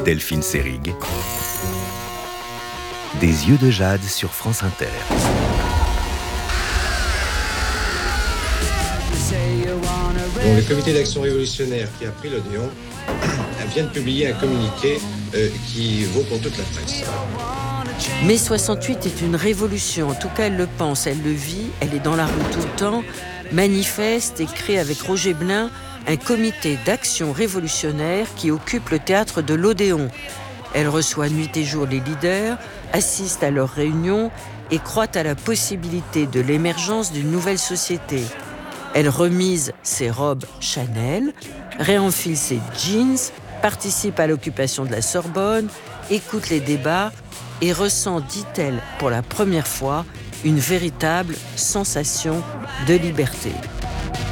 Delphine Seyrig. Des yeux de jade sur France Inter. Bon, le comité d'action révolutionnaire qui a pris l'Odéon vient de publier un communiqué qui vaut pour toute la presse. Mai 68 est une révolution, en tout cas elle le pense, elle le vit, elle est dans la rue tout le temps, manifeste et crée avec Roger Blin un comité d'action révolutionnaire qui occupe le théâtre de l'Odéon. Elle reçoit nuit et jour les leaders, assiste à leurs réunions et croit à la possibilité de l'émergence d'une nouvelle société. Elle remise ses robes Chanel, réenfile ses jeans, participe à l'occupation de la Sorbonne, écoute les débats et ressent, dit-elle, pour la première fois, une véritable sensation de liberté.